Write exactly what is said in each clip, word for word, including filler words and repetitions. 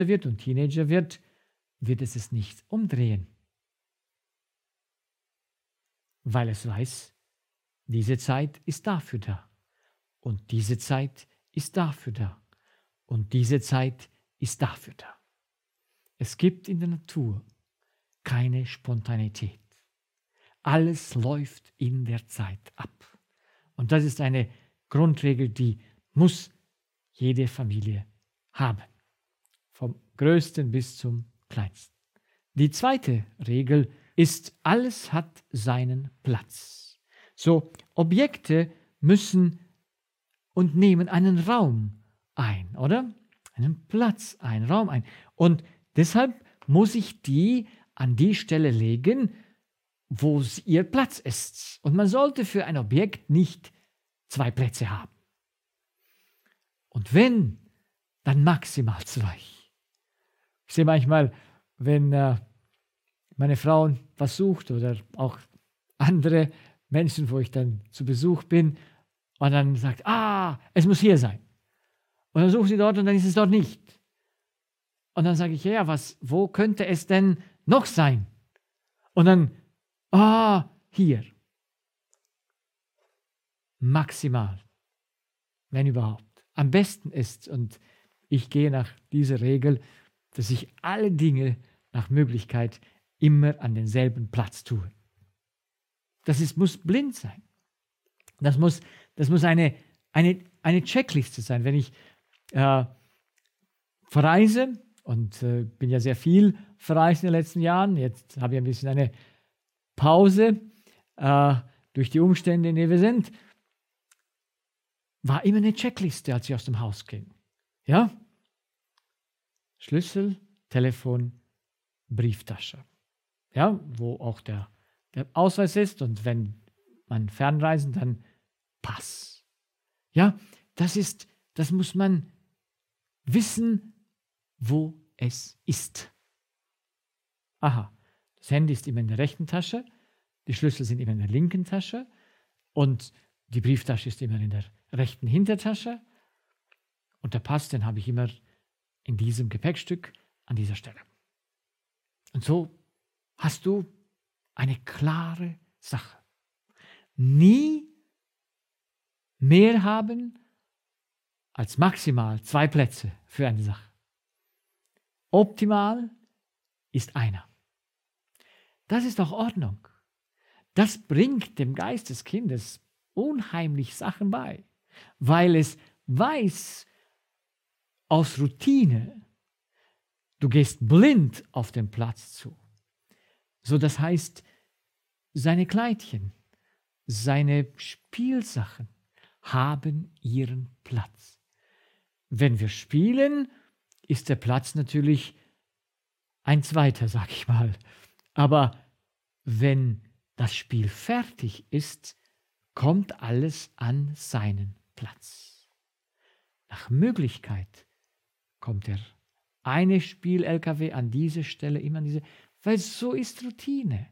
wird und Teenager wird, wird es es nicht umdrehen. Weil es weiß, diese Zeit ist dafür da. Und diese Zeit ist dafür da. Und diese Zeit ist dafür da. Es gibt in der Natur keine Spontanität. Alles läuft in der Zeit ab. Und das ist eine Grundregel, die muss jede Familie haben. Vom Größten bis zum Kleinsten. Die zweite Regel ist, alles hat seinen Platz. So, Objekte müssen und nehmen einen Raum ein, oder? Einen Platz, einen Raum ein. Und deshalb muss ich die an die Stelle legen, wo ihr Platz ist. Und man sollte für ein Objekt nicht zwei Plätze haben. Und wenn, dann maximal zwei. Ich sehe manchmal, wenn äh, meine Frau was sucht oder auch andere Menschen, wo ich dann zu Besuch bin und dann sagt, ah, es muss hier sein. Und dann sucht sie dort und dann ist es dort nicht. Und dann sage ich, ja, was, wo könnte es denn noch sein? Und dann, ah, hier. Maximal, wenn überhaupt. Am besten ist, und ich gehe nach dieser Regel, dass ich alle Dinge nach Möglichkeit immer an denselben Platz tue. Das ist, muss blind sein. Das muss, das muss eine, eine, eine Checkliste sein. Wenn ich äh, verreise, und äh, bin ja sehr viel verreist in den letzten Jahren, jetzt habe ich ein bisschen eine Pause äh, durch die Umstände, in denen wir sind, war immer eine Checkliste, als ich aus dem Haus ging. Ja? Schlüssel, Telefon, Brieftasche. Ja, wo auch der, der Ausweis ist und wenn man fernreisen, dann Pass. Ja, das ist, das muss man wissen, wo es ist. Aha, das Handy ist immer in der rechten Tasche, die Schlüssel sind immer in der linken Tasche und die Brieftasche ist immer in der rechten Hintertasche und der Pass, den habe ich immer in diesem Gepäckstück an dieser Stelle. Und so hast du eine klare Sache. Nie mehr haben als maximal zwei Plätze für eine Sache. Optimal ist einer. Das ist doch Ordnung. Das bringt dem Geist des Kindes unheimlich Sachen bei, weil es weiß aus Routine, du gehst blind auf den Platz zu. So, das heißt, seine Kleidchen, seine Spielsachen haben ihren Platz. Wenn wir spielen, ist der Platz natürlich ein zweiter, sag ich mal. Aber wenn das Spiel fertig ist, kommt alles an seinen Platz. Nach Möglichkeit kommt der eine Spiel-L K W an diese Stelle, immer an diese, weil so ist Routine.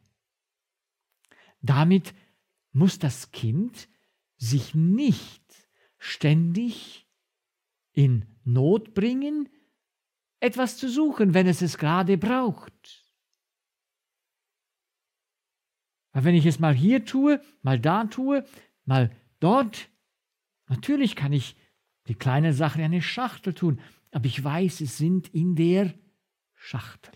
Damit muss das Kind sich nicht ständig in Not bringen, etwas zu suchen, wenn es es gerade braucht. Weil wenn ich es mal hier tue, mal da tue, mal dort, natürlich kann ich die kleinen Sachen in eine Schachtel tun, aber ich weiß, es sind in der Schachtel.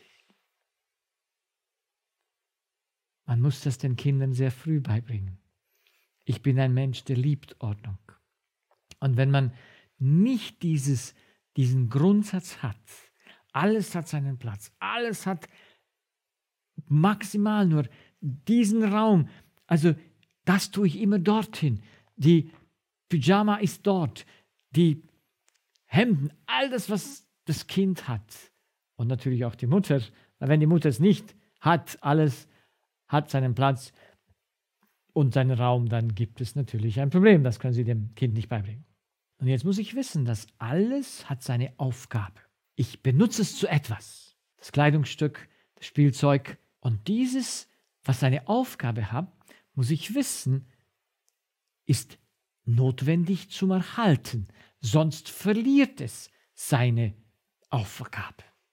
Man muss das den Kindern sehr früh beibringen. Ich bin ein Mensch, der liebt Ordnung. Und wenn man nicht dieses, diesen Grundsatz hat, alles hat seinen Platz, alles hat maximal nur diesen Raum, also das tue ich immer dorthin, die Pyjama ist dort, die Hemden, all das, was das Kind hat und natürlich auch die Mutter, weil wenn die Mutter es nicht hat, alles hat seinen Platz und seinen Raum, dann gibt es natürlich ein Problem, das können Sie dem Kind nicht beibringen. Und jetzt muss ich wissen, dass alles hat seine Aufgabe. Ich benutze es zu etwas, das Kleidungsstück, das Spielzeug und dieses, was seine Aufgabe hat, muss ich wissen, ist notwendig zum Erhalten, sonst verliert es seine Aufgabe.